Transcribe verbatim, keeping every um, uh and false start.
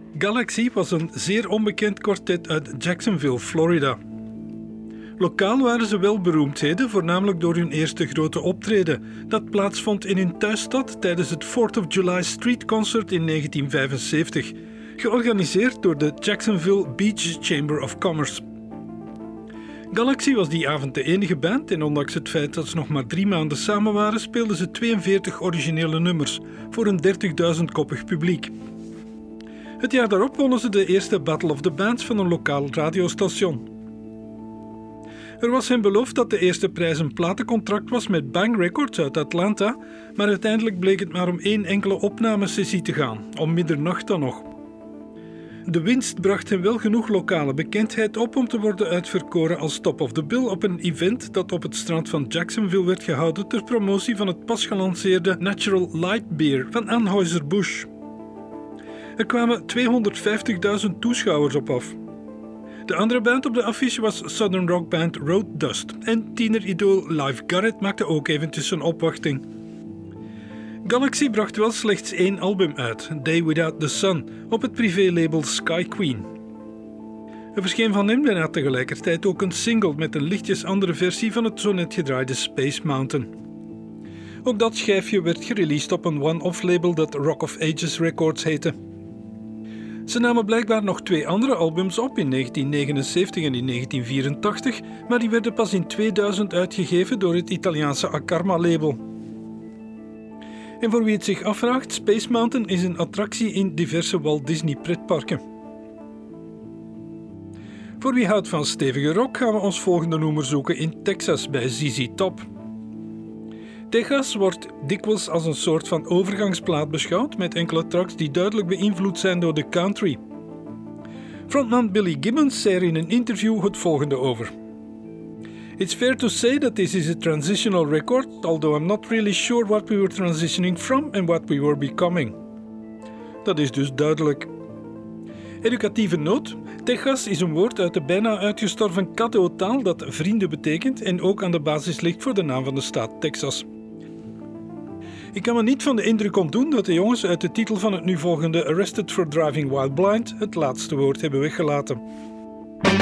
Galaxy was een zeer onbekend kwartet uit Jacksonville, Florida. Lokaal waren ze wel beroemdheden, voornamelijk door hun eerste grote optreden. Dat plaatsvond in hun thuisstad tijdens het fourth of July Street Concert in negentien vijfenzeventig, georganiseerd door de Jacksonville Beach Chamber of Commerce. Galaxy was die avond de enige band en ondanks het feit dat ze nog maar drie maanden samen waren, speelden ze tweeënveertig originele nummers voor een dertigduizend-koppig publiek. Het jaar daarop wonnen ze de eerste Battle of the Bands van een lokaal radiostation. Er was hen beloofd dat de eerste prijs een platencontract was met Bang Records uit Atlanta, maar uiteindelijk bleek het maar om één enkele opnamesessie te gaan, om middernacht dan nog. De winst bracht hen wel genoeg lokale bekendheid op om te worden uitverkoren als top of the bill op een event dat op het strand van Jacksonville werd gehouden ter promotie van het pas gelanceerde Natural Light Beer van Anheuser-Busch. Er kwamen tweehonderdvijftigduizend toeschouwers op af. De andere band op de affiche was Southern rock band Road Dust en tieneridool Live Garrett maakte ook eventjes een opwachting. Galaxy bracht wel slechts één album uit, Day Without the Sun, op het privélabel Sky Queen. Er verscheen van hem bijna tegelijkertijd ook een single met een lichtjes andere versie van het zo net gedraaide Space Mountain. Ook dat schijfje werd gereleased op een one-off label dat Rock of Ages Records heette. Ze namen blijkbaar nog twee andere albums op in negentien negenenzeventig en in negentien vierentachtig, maar die werden pas in tweeduizend uitgegeven door het Italiaanse Akarma-label. En voor wie het zich afvraagt, Space Mountain is een attractie in diverse Walt Disney pretparken. Voor wie houdt van stevige rock gaan we ons volgende nummer zoeken in Texas bij Z Z Top. Texas wordt dikwijls als een soort van overgangsplaat beschouwd met enkele tracks die duidelijk beïnvloed zijn door de country. Frontman Billy Gibbons zei er in een interview het volgende over. It's fair to say that this is a transitional record, although I'm not really sure what we were transitioning from and what we were becoming. Dat is dus duidelijk. Educatieve noot. Texas is een woord uit de bijna uitgestorven Caddo-taal dat vrienden betekent en ook aan de basis ligt voor de naam van de staat Texas. Ik kan me niet van de indruk ontdoen dat de jongens uit de titel van het nu volgende Arrested for Driving While Blind het laatste woord hebben weggelaten.